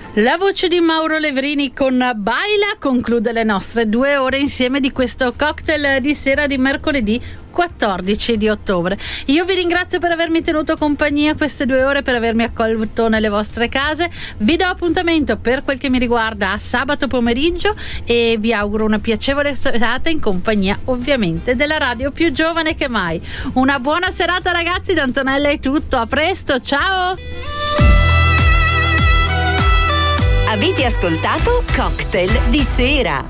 La voce di Mauro Levrini con Baila conclude le nostre 2 ore insieme di questo cocktail di sera di mercoledì 14 di ottobre. Io vi ringrazio per avermi tenuto compagnia queste 2 ore, per avermi accolto nelle vostre case. Vi do appuntamento, per quel che mi riguarda, a sabato pomeriggio e vi auguro una piacevole serata in compagnia ovviamente della radio più giovane che mai. Una buona serata ragazzi, da Antonella è tutto, a presto, ciao! Avete ascoltato Cocktail di sera.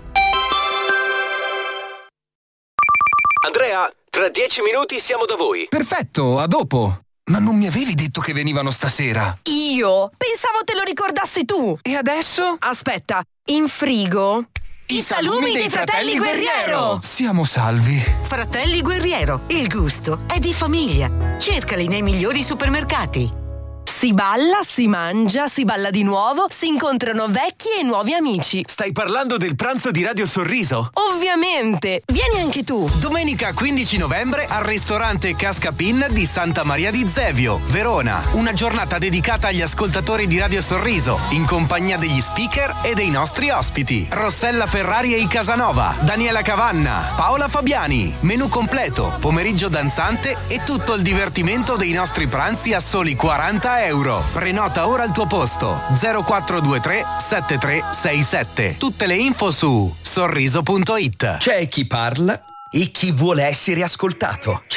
Andrea, tra 10 minuti siamo da voi. Perfetto, a dopo. Ma non mi avevi detto che venivano stasera? Io? Pensavo te lo ricordassi tu. E adesso? Aspetta, in frigo? I salumi dei Fratelli Guerriero. Siamo salvi. Fratelli Guerriero, il gusto è di famiglia. Cercali nei migliori supermercati. Si balla, si mangia, si balla di nuovo, si incontrano vecchi e nuovi amici. Stai parlando del pranzo di Radio Sorriso? Ovviamente! Vieni anche tu! Domenica 15 novembre al ristorante Cascapin di Santa Maria di Zevio, Verona. Una giornata dedicata agli ascoltatori di Radio Sorriso, in compagnia degli speaker e dei nostri ospiti. Rossella Ferrari e i Casanova, Daniela Cavanna, Paola Fabiani. Menù completo, pomeriggio danzante e tutto il divertimento dei nostri pranzi a soli 40 euro. Prenota ora il tuo posto 0423 7367. Tutte le info su sorriso.it. C'è chi parla e chi vuole essere ascoltato.